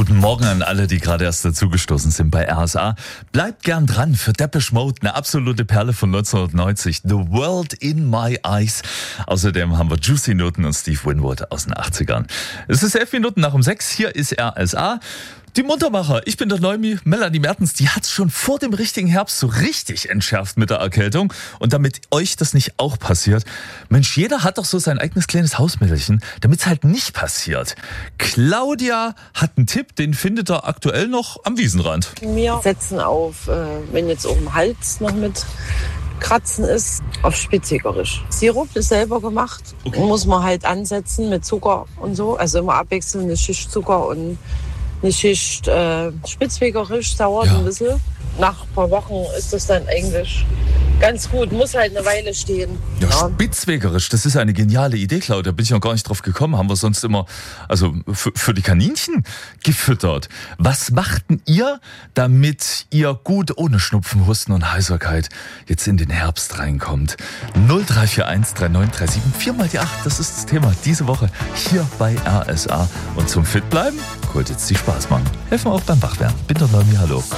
Guten Morgen an alle, die gerade erst dazugestoßen sind bei RSA. Bleibt gern dran für Depeche Mode, eine absolute Perle von 1990. The World in My Eyes. Außerdem haben wir Juicy Noten und Steve Winwood aus den 80ern. Es ist 11 Minuten nach um 6. Hier ist RSA. Die Muntermacher, ich bin der Neumi, Melanie Mertens, die hat's schon vor dem richtigen Herbst so richtig entschärft mit der Erkältung. Und damit euch das nicht auch passiert, Mensch, jeder hat doch so sein eigenes kleines Hausmittelchen, damit's halt nicht passiert. Claudia hat einen Tipp, den findet er aktuell noch am Wiesenrand. Wir setzen auf, wenn jetzt auch im Hals noch mit Kratzen ist, auf Spitzwegerisch. Sirup ist selber gemacht, muss man halt ansetzen mit Zucker und so. Also immer abwechselnd eine Schicht Zucker und eine Schicht Spitzwegerisch, dauert ein bisschen. Nach ein paar Wochen ist das dann eigentlich ganz gut, muss halt eine Weile stehen. Ja, Spitzwegerisch, das ist eine geniale Idee, Claudia. Da bin ich noch gar nicht drauf gekommen. Haben wir sonst immer, also für die Kaninchen gefüttert. Was machten ihr, damit ihr gut ohne Schnupfen, Husten und Heiserkeit jetzt in den Herbst reinkommt? 0341 3937 4 mal die 8, das ist das Thema diese Woche hier bei RSA. Und zum Fit bleiben, holt jetzt die Spaß machen. Helfen auch beim Wachwerden. Bin der Neumi, hallo.